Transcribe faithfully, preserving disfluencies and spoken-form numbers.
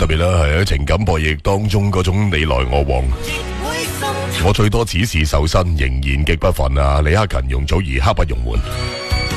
別啦係喺情感博弈當中嗰種你來我往。我最多只是受身，仍然極不忿啊！李克勤、容祖兒刻不容緩。